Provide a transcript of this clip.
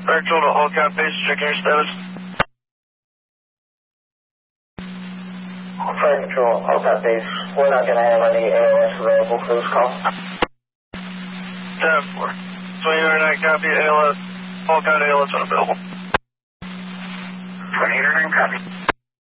Spectral to Hellcat base, checking your status. Spectral, Hellcat base. We're not going to have any ALS available for this call. 10-4. Swing internet, copy ALS. Hellcat ALS unavailable. 20 internet, copy.